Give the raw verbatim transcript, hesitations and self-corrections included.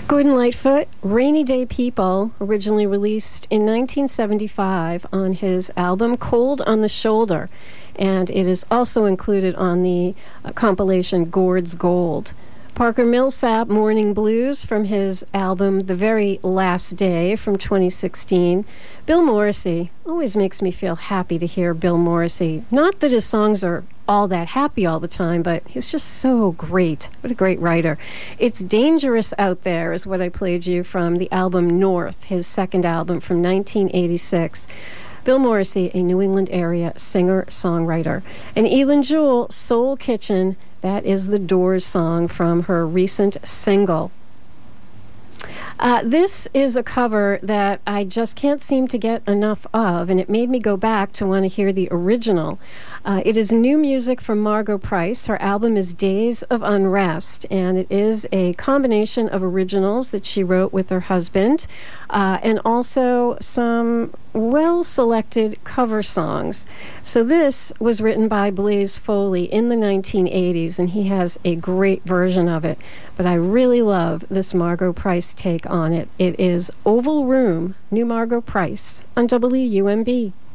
Gordon Lightfoot, Rainy Day People, originally released in nineteen seventy-five on his album Cold on the Shoulder, and it is also included on the uh, compilation Gord's Gold. Parker Millsap, Morning Blues, from his album The Very Last Day from twenty sixteen. Bill Morrissey, always makes me feel happy to hear Bill Morrissey. Not that his songs are all that happy all the time, but he's just so great. What a great writer. It's Dangerous Out There is what I played you from the album North, his second album from nineteen eighty-six. Bill Morrissey, a New England area singer-songwriter. And Elin Jewell, Soul Kitchen, that is the Doors song from her recent single. Uh, this is a cover that I just can't seem to get enough of, and it made me go back to want to hear the original. Uh, it is new music from Margo Price. Her album is Days of Unrest, and it is a combination of originals that she wrote with her husband, uh, and also some well-selected cover songs. So this was written by Blaze Foley in the nineteen eighties, and he has a great version of it. But I really love this Margo Price take on it. It is Oval Room, new Margo Price on W U M B.